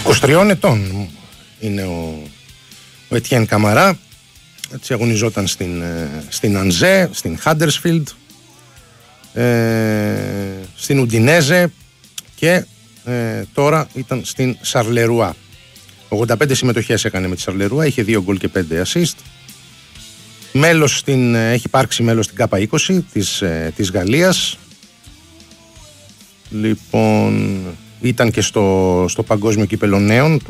23 ετών είναι ο Ετιέν Καμαρά. Έτσι αγωνιζόταν στην Ανζέ, στην Χάντερσφιλντ, στην Ουντινέζε και τώρα ήταν στην Σαρλερουά. 85 συμμετοχές έκανε με τη Σαρλερουά, είχε 2 γκολ και 5 assist. Έχει υπάρξει μέλος στην ΚΑΠΑ 20 της Γαλλίας. Λοιπόν, ήταν και στο Παγκόσμιο Κύπελλο Νέων